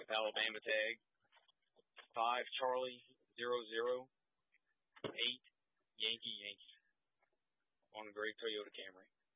Alabama tag. 5 Charlie 008 Yankee on a gray Toyota Camry.